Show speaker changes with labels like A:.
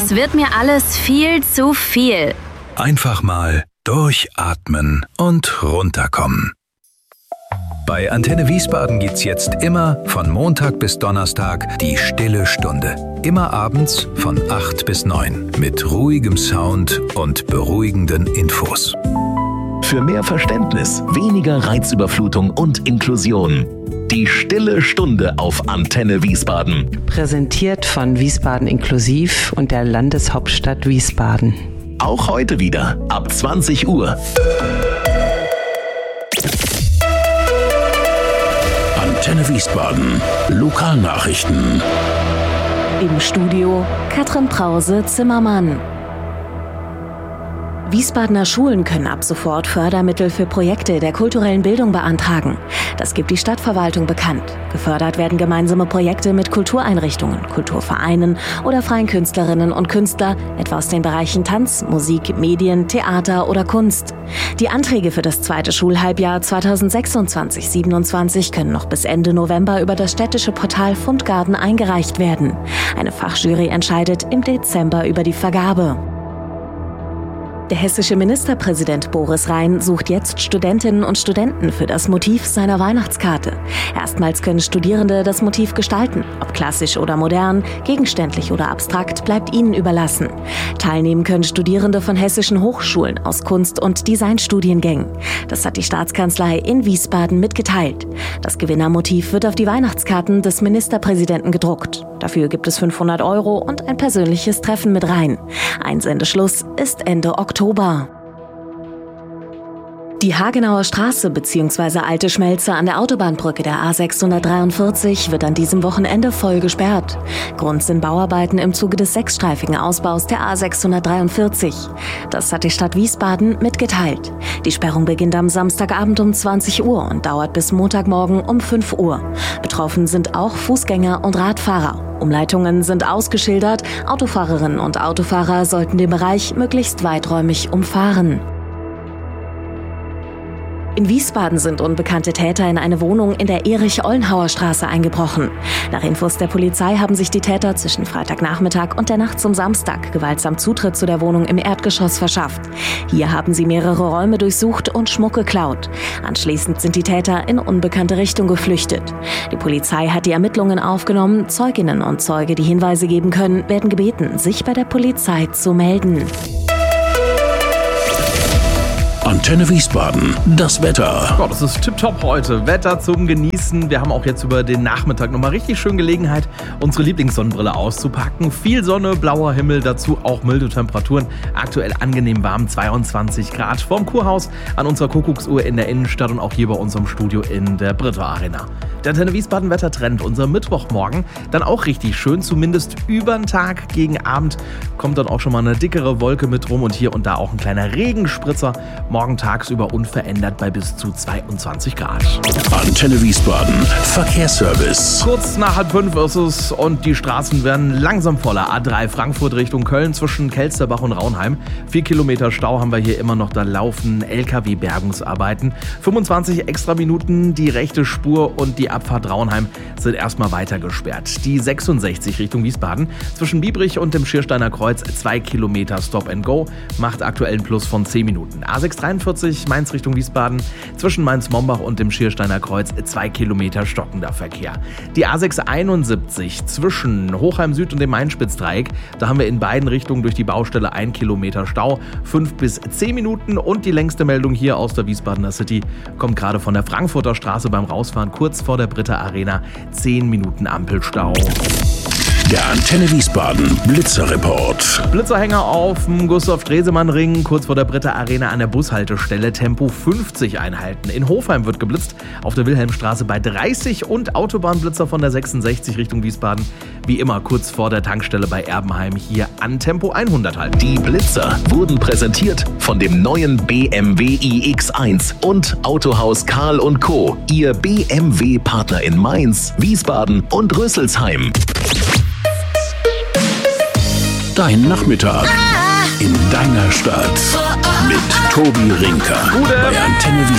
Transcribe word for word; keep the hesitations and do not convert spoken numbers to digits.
A: Das wird mir alles viel zu viel.
B: Einfach mal durchatmen und runterkommen. Bei Antenne Wiesbaden gibt's jetzt immer von Montag bis Donnerstag die Stille Stunde. Immer abends von acht bis neun mit ruhigem Sound und beruhigenden Infos.
C: Für mehr Verständnis, weniger Reizüberflutung und Inklusion. Die Stille Stunde auf Antenne Wiesbaden.
D: Präsentiert von Wiesbaden Inklusiv und der Landeshauptstadt Wiesbaden.
C: Auch heute wieder ab zwanzig Uhr. Antenne Wiesbaden. Lokalnachrichten.
E: Im Studio Katrin Brause-Zimmermann. Wiesbadener Schulen können ab sofort Fördermittel für Projekte der kulturellen Bildung beantragen. Das gibt die Stadtverwaltung bekannt. Gefördert werden gemeinsame Projekte mit Kultureinrichtungen, Kulturvereinen oder freien Künstlerinnen und Künstler, etwa aus den Bereichen Tanz, Musik, Medien, Theater oder Kunst. Die Anträge für das zweite Schulhalbjahr zweitausendsechsundzwanzig siebenundzwanzig können noch bis Ende November über das städtische Portal Fundgarten eingereicht werden. Eine Fachjury entscheidet im Dezember über die Vergabe. Der hessische Ministerpräsident Boris Rhein sucht jetzt Studentinnen und Studenten für das Motiv seiner Weihnachtskarte. Erstmals können Studierende das Motiv gestalten. Ob klassisch oder modern, gegenständlich oder abstrakt, bleibt ihnen überlassen. Teilnehmen können Studierende von hessischen Hochschulen aus Kunst- und Designstudiengängen. Das hat die Staatskanzlei in Wiesbaden mitgeteilt. Das Gewinnermotiv wird auf die Weihnachtskarten des Ministerpräsidenten gedruckt. Dafür gibt es fünfhundert Euro und ein persönliches Treffen mit Rhein. Einsendeschluss ist Ende Oktober. Die Hagenauer Straße bzw. Alte Schmelze an der Autobahnbrücke der A sechshundertdreiundvierzig wird an diesem Wochenende voll gesperrt. Grund sind Bauarbeiten im Zuge des sechsstreifigen Ausbaus der A sechshundertdreiundvierzig. Das hat die Stadt Wiesbaden mitgeteilt. Die Sperrung beginnt am Samstagabend um zwanzig Uhr und dauert bis Montagmorgen um fünf Uhr. Betroffen sind auch Fußgänger und Radfahrer. Umleitungen sind ausgeschildert. Autofahrerinnen und Autofahrer sollten den Bereich möglichst weiträumig umfahren. In Wiesbaden sind unbekannte Täter in eine Wohnung in der Erich-Ollenhauer-Straße eingebrochen. Nach Infos der Polizei haben sich die Täter zwischen Freitagnachmittag und der Nacht zum Samstag gewaltsam Zutritt zu der Wohnung im Erdgeschoss verschafft. Hier haben sie mehrere Räume durchsucht und Schmuck geklaut. Anschließend sind die Täter in unbekannte Richtung geflüchtet. Die Polizei hat die Ermittlungen aufgenommen. Zeuginnen und Zeuge, die Hinweise geben können, werden gebeten, sich bei der Polizei zu melden.
C: Antenne Wiesbaden, das Wetter.
F: Gott, es ist tipptopp heute. Wetter zum Genießen. Wir haben auch jetzt über den Nachmittag nochmal richtig schön Gelegenheit, unsere Lieblingssonnenbrille auszupacken. Viel Sonne, blauer Himmel, dazu auch milde Temperaturen. Aktuell angenehm warm, zweiundzwanzig Grad. Vorm Kurhaus, an unserer Kuckucksuhr in der Innenstadt und auch hier bei unserem Studio in der Britta Arena. Der Antenne Wiesbaden Wettertrend, unser Mittwochmorgen, dann auch richtig schön, zumindest über den Tag. Gegen Abend kommt dann auch schon mal eine dickere Wolke mit rum und hier und da auch ein kleiner Regenspritzer. Morgen tagsüber unverändert bei bis zu zweiundzwanzig Grad.
C: Antenne Wiesbaden, Verkehrsservice.
F: Kurz nach halb fünf ist es und die Straßen werden langsam voller. A drei Frankfurt Richtung Köln zwischen Kelsterbach und Raunheim. Vier Kilometer Stau haben wir hier immer noch, da laufen L K W-Bergungsarbeiten. fünfundzwanzig extra Minuten, die rechte Spur und die Abfahrt Raunheim sind erstmal weiter gesperrt. Die sechsundsechzig Richtung Wiesbaden zwischen Biebrich und dem Schiersteiner Kreuz zwei Kilometer Stop and Go, macht aktuell einen Plus von zehn Minuten. A sechs dreiundvierzig Mainz Richtung Wiesbaden zwischen Mainz-Mombach und dem Schiersteiner Kreuz zwei Kilometer stockender Verkehr. Die A sechs einundsiebzig zwischen Hochheim Süd und dem Main-Spitz-Dreieck, da haben wir in beiden Richtungen durch die Baustelle ein Kilometer Stau, fünf bis zehn Minuten und die längste Meldung hier aus der Wiesbadener City kommt gerade von der Frankfurter Straße beim Rausfahren kurz vor der Britta Arena, zehn Minuten Ampelstau.
C: Der Antenne Wiesbaden Blitzerreport.
F: Blitzerhänger auf dem Gustav-Stresemann-Ring, kurz vor der Britta Arena an der Bushaltestelle. Tempo fünfzig einhalten. In Hofheim wird geblitzt, auf der Wilhelmstraße bei dreißig und Autobahnblitzer von der sechsundsechzig Richtung Wiesbaden. Wie immer kurz vor der Tankstelle bei Erbenheim hier an Tempo hundert halten.
C: Die Blitzer wurden präsentiert von dem neuen B M W i X eins und Autohaus Karl und Co. Ihr B M W-Partner in Mainz, Wiesbaden und Rüsselsheim. Dein Nachmittag in deiner Stadt mit Tobi Rinker bei Antenne Wiesbaden.